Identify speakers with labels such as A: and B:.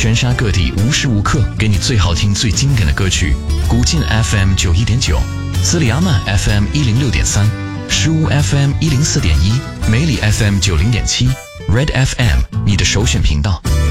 A: 全沙各地无时无刻给你最好听最经典的歌曲。古晋 FM 91.9，斯里阿曼 FM 106.3，石屋 FM 104.1，梅里 FM 90.7，Red FM 你的首选频道。